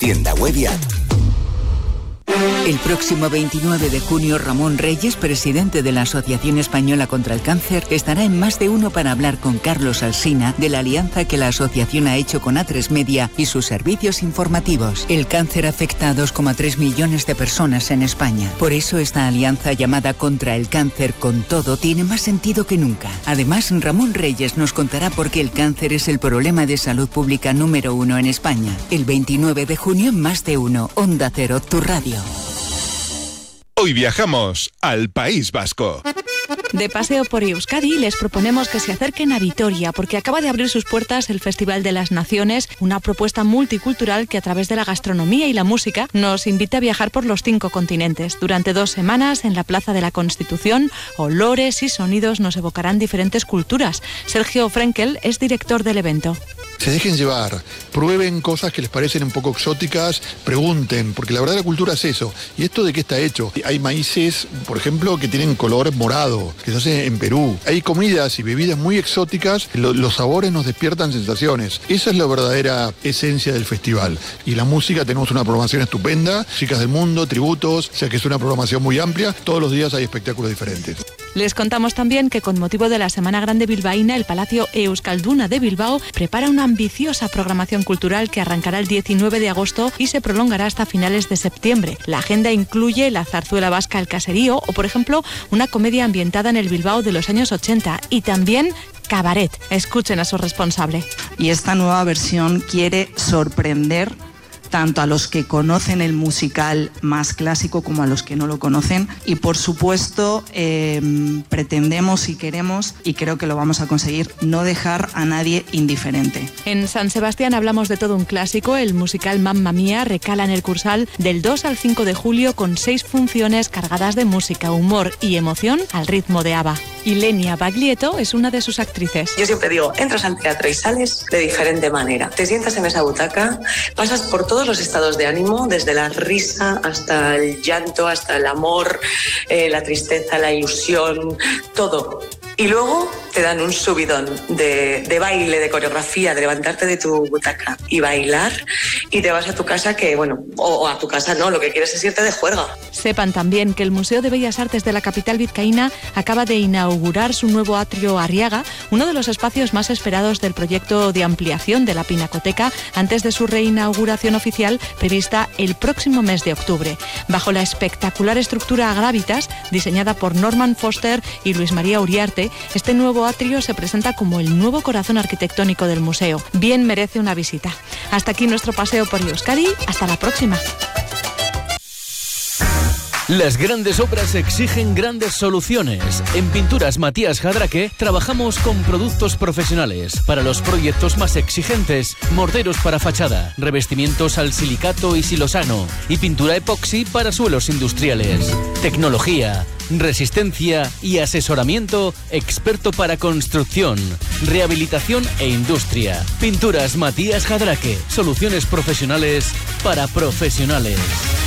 tienda web y app. El próximo 29 de junio, Ramón Reyes, presidente de la Asociación Española contra el Cáncer, estará en Más de Uno para hablar con Carlos Alsina de la alianza que la asociación ha hecho con A3 Media y sus servicios informativos. El cáncer afecta a 2,3 millones de personas en España. Por eso esta alianza llamada Contra el Cáncer con Todo tiene más sentido que nunca. Además, Ramón Reyes nos contará por qué el cáncer es el problema de salud pública número 1 en España. El 29 de junio, Más de Uno, Onda Cero, tu radio. Hoy viajamos al País Vasco. De paseo por Euskadi les proponemos que se acerquen a Vitoria porque acaba de abrir sus puertas el Festival de las Naciones, una propuesta multicultural que a través de la gastronomía y la música nos invita a viajar por los 5 continentes. Durante 2 semanas en la Plaza de la Constitución, olores y sonidos nos evocarán diferentes culturas. Sergio Frenkel es director del evento. Se dejen llevar, prueben cosas que les parecen un poco exóticas, pregunten, porque la verdad la cultura es eso. ¿Y esto de qué está hecho? Hay maíces, por ejemplo, que tienen color morado, que se hace en Perú. Hay comidas y bebidas muy exóticas, los sabores nos despiertan sensaciones. Esa es la verdadera esencia del festival. Y la música, tenemos una programación estupenda, chicas del mundo, tributos, o sea que es una programación muy amplia, todos los días hay espectáculos diferentes. Les contamos también que con motivo de la Semana Grande bilbaína, el Palacio Euskalduna de Bilbao prepara una ambiciosa programación cultural que arrancará el 19 de agosto y se prolongará hasta finales de septiembre. La agenda incluye la zarzuela vasca El Caserío o, por ejemplo, una comedia ambientada en el Bilbao de los años 80 y también cabaret. Escuchen a su responsable. Y esta nueva versión quiere sorprender tanto a los que conocen el musical más clásico como a los que no lo conocen y por supuesto pretendemos y queremos, y creo que lo vamos a conseguir, no dejar a nadie indiferente. En San Sebastián hablamos de todo un clásico. El musical Mamma Mía recala en el Cursal del 2 al 5 de julio con 6 funciones cargadas de música, humor y emoción al ritmo de ABBA. Y Lenia Baglietto es una de sus actrices. Yo siempre digo, entras al teatro y sales de diferente manera. Te sientas en esa butaca, pasas por todos los estados de ánimo, desde la risa hasta el llanto, hasta el amor, la tristeza, la ilusión, todo. Y luego te dan un subidón de baile, de coreografía, de levantarte de tu butaca y bailar, y te vas a tu casa, que bueno, o a tu casa no, lo que quieres es irte de juerga. Sepan también que el Museo de Bellas Artes de la capital vizcaína acaba de inaugurar su nuevo atrio Arriaga, uno de los espacios más esperados del proyecto de ampliación de la Pinacoteca antes de su reinauguración oficial prevista el próximo mes de octubre. Bajo la espectacular estructura Gravitas, diseñada por Norman Foster y Luis María Uriarte, este nuevo atrio se presenta como el nuevo corazón arquitectónico del museo. Bien merece una visita. Hasta aquí nuestro paseo por Euskadi. Hasta la próxima. Las grandes obras exigen grandes soluciones. En Pinturas Matías Jadraque trabajamos con productos profesionales para los proyectos más exigentes: morteros para fachada, revestimientos al silicato y silosano y pintura epoxi para suelos industriales. Tecnología, resistencia y asesoramiento experto para construcción, rehabilitación e industria. Pinturas Matías Jadraque, soluciones profesionales para profesionales.